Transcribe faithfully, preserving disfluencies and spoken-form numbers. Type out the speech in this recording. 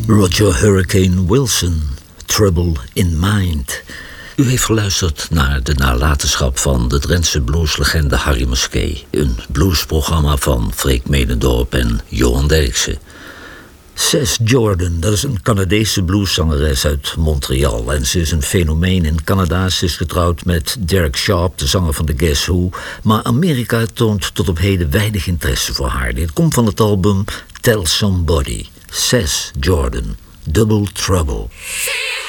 Roger Hurricane Wilson, Trouble in Mind. U heeft geluisterd naar de nalatenschap van de Drentse blueslegende Harry Musquet. Een bluesprogramma van Freek Medendorp en Johan Derksen. Seth Jordan, dat is een Canadese blueszangeres uit Montreal. En ze is een fenomeen in Canada. Ze is getrouwd met Derek Sharp, de zanger van The Guess Who. Maar Amerika toont tot op heden weinig interesse voor haar. Dit komt van het album Tell Somebody. Seth Jordan, Double Trouble.